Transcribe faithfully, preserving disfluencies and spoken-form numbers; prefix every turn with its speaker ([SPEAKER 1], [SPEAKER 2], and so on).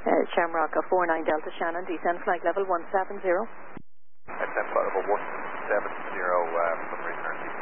[SPEAKER 1] Uh, Shamrock uh, four nine Delta Shannon, descend flight level one seven zero.
[SPEAKER 2] Descend flight level one seven zero uh, for the return.